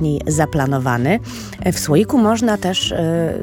wcześniej zaplanowany. W słoiku można też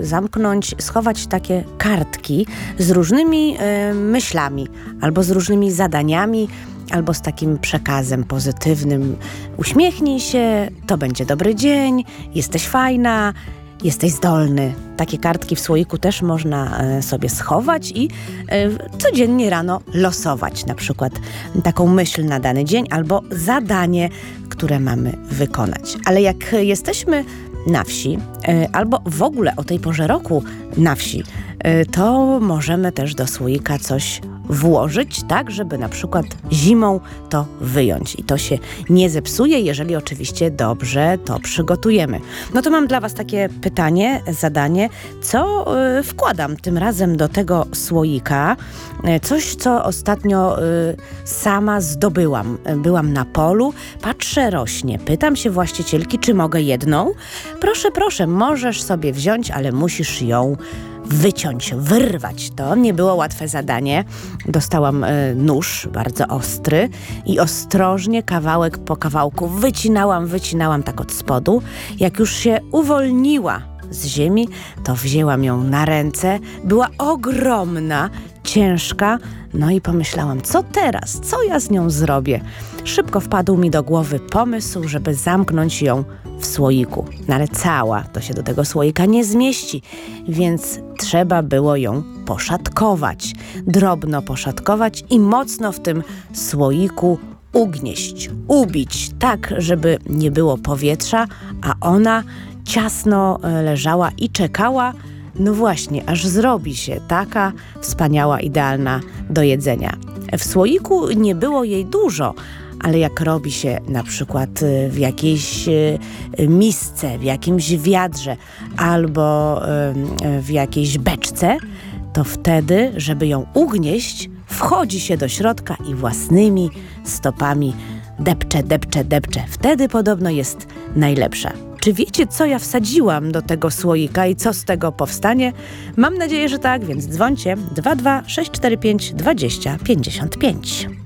schować takie kartki z różnymi myślami albo z różnymi zadaniami, albo z takim przekazem pozytywnym. Uśmiechnij się, to będzie dobry dzień, jesteś fajna, jesteś zdolny. Takie kartki w słoiku też można sobie schować i codziennie rano losować na przykład taką myśl na dany dzień albo zadanie, które mamy wykonać. Ale jak jesteśmy na wsi albo w ogóle o tej porze roku na wsi, to możemy też do słoika coś włożyć, tak, żeby na przykład zimą to wyjąć. I to się nie zepsuje, jeżeli oczywiście dobrze to przygotujemy. No to mam dla Was takie pytanie, zadanie, co wkładam tym razem do tego słoika. Coś, co ostatnio sama zdobyłam. Byłam na polu, patrzę, rośnie. Pytam się właścicielki, czy mogę jedną? Proszę, proszę, możesz sobie wziąć, ale musisz ją wyciąć, wyrwać. To nie było łatwe zadanie. Dostałam nóż bardzo ostry i ostrożnie, kawałek po kawałku wycinałam tak od spodu. Jak już się uwolniła z ziemi, to wzięłam ją na ręce. Była ogromna, ciężka. No i pomyślałam, co teraz? Co ja z nią zrobię? Szybko wpadł mi do głowy pomysł, żeby zamknąć ją w słoiku. No ale cała to się do tego słoika nie zmieści, więc trzeba było ją poszatkować. Drobno poszatkować i mocno w tym słoiku ugnieść, ubić, tak, żeby nie było powietrza, a ona ciasno leżała i czekała, no właśnie, aż zrobi się taka wspaniała, idealna do jedzenia. W słoiku nie było jej dużo, ale jak robi się na przykład w jakiejś misce, w jakimś wiadrze albo w jakiejś beczce, to wtedy, żeby ją ugnieść, wchodzi się do środka i własnymi stopami depcze. Wtedy podobno jest najlepsza. Czy wiecie, co ja wsadziłam do tego słoika i co z tego powstanie? Mam nadzieję, że tak, więc dzwońcie 22 645 20 55.